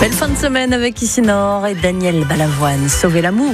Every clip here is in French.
Belle fin de semaine avec Ici Nord et Daniel Balavoine. Sauver l'amour.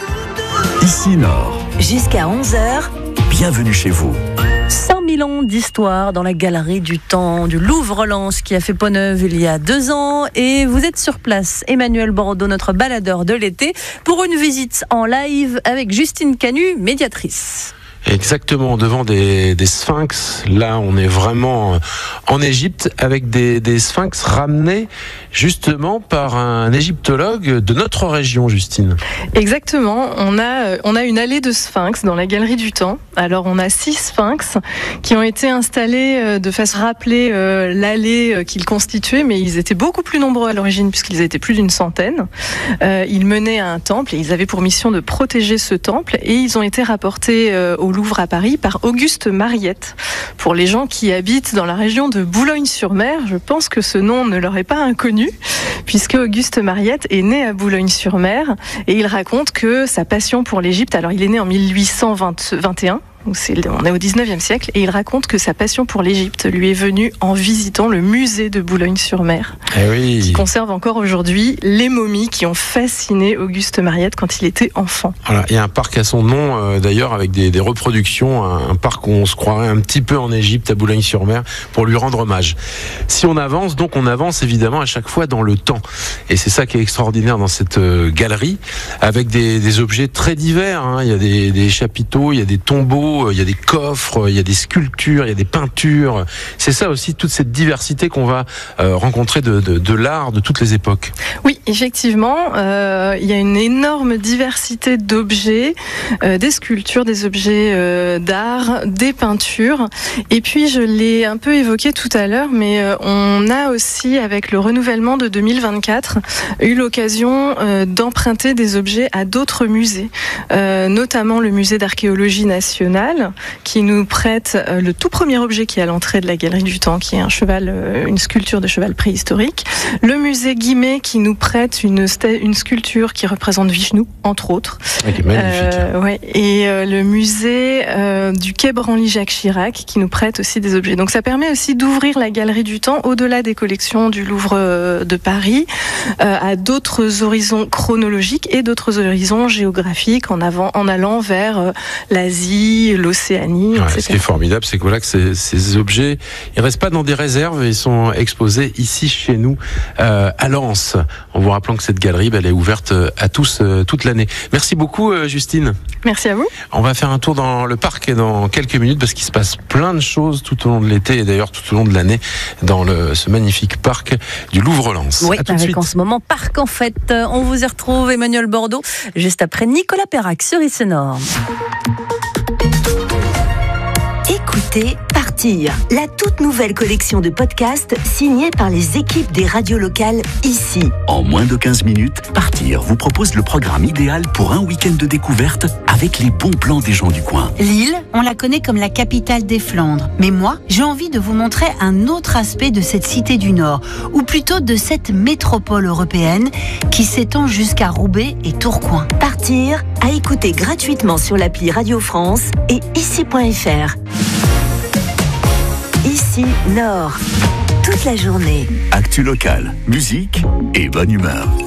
Ici Nord. Jusqu'à 11h. Bienvenue chez vous. 5000 ans d'histoire dans la galerie du temps du Louvre-Lens qui a fait peau neuve il y a 2 ans. Et vous êtes sur place, Emmanuel Bordeaux, notre baladeur de l'été, pour une visite en live avec Justine Canu, médiatrice. Exactement, devant des sphinx. Là, on est vraiment en Égypte avec des sphinx ramenés justement par un égyptologue de notre région, Justine. Exactement, on a une allée de sphinx dans la galerie du temps. Alors on a 6 sphinx qui ont été installés de façon à rappeler l'allée qu'ils constituaient, mais ils étaient beaucoup plus nombreux à l'origine puisqu'ils étaient plus d'une centaine. Ils menaient à un temple et ils avaient pour mission de protéger ce temple, et ils ont été rapportés au Louvre à Paris par Auguste Mariette. Pour les gens qui habitent dans la région de Boulogne-sur-Mer, je pense que ce nom ne leur est pas inconnu, puisque Auguste Mariette est né à Boulogne-sur-Mer et il raconte que sa passion pour l'Égypte, alors il est né en 1821, on est au 19e siècle, et il raconte que sa passion pour l'Égypte lui est venue en visitant le musée de Boulogne-sur-Mer, qui conserve encore aujourd'hui les momies qui ont fasciné Auguste Mariette quand il était enfant. Voilà, il y a un parc à son nom d'ailleurs, avec des reproductions, un parc où on se croirait un petit peu en Égypte, à Boulogne-sur-Mer, pour lui rendre hommage. Si on avance, donc on avance évidemment à chaque fois dans le temps, et c'est ça qui est extraordinaire dans cette galerie, avec des objets très divers, hein. Il y a des chapiteaux, il y a des tombeaux, il y a des coffres, il y a des sculptures, il y a des peintures. C'est ça aussi, toute cette diversité qu'on va rencontrer de l'art de toutes les époques. Oui, effectivement, il y a une énorme diversité d'objets, des sculptures, des objets d'art, des peintures. Et puis, je l'ai un peu évoqué tout à l'heure, mais on a aussi, avec le renouvellement de 2024, eu l'occasion d'emprunter des objets à d'autres musées, notamment le musée d'archéologie nationale, qui nous prête le tout premier objet qui est à l'entrée de la galerie du temps, qui est un cheval, une sculpture de cheval préhistorique. Le musée Guimet qui nous prête une sculpture qui représente Vishnu, entre autres. Qui est magnifique. Ouais. Et le musée du quai Branly-Jacques Chirac qui nous prête aussi des objets. Donc ça permet aussi d'ouvrir la galerie du temps au-delà des collections du Louvre de Paris, à d'autres horizons chronologiques et d'autres horizons géographiques, en allant vers l'Asie, l'Océanie, etc. Ce qui est formidable, c'est que voilà, que ces objets, ils restent pas dans des réserves, ils sont exposés ici chez nous à Lens. En vous rappelant que cette galerie, elle est ouverte à tous toute l'année. Merci beaucoup, Justine. Merci à vous. On va faire un tour dans le parc dans quelques minutes, parce qu'il se passe plein de choses tout au long de l'été et d'ailleurs tout au long de l'année dans ce magnifique parc du Louvre-Lens. Oui, avec en ce moment Parc en Fête. On vous y retrouve, Emmanuel Bordeaux, juste après Nicolas Perrac sur Ici Nord. Écoutez Partir, la toute nouvelle collection de podcasts signée par les équipes des radios locales ici. En moins de 15 minutes, Partir vous propose le programme idéal pour un week-end de découverte avec les bons plans des gens du coin. Lille, on la connaît comme la capitale des Flandres. Mais moi, j'ai envie de vous montrer un autre aspect de cette cité du Nord, ou plutôt de cette métropole européenne qui s'étend jusqu'à Roubaix et Tourcoing. Partir, à écouter gratuitement sur l'appli Radio France et ici.fr. Ici Nord, toute la journée. Actu locale, musique et bonne humeur.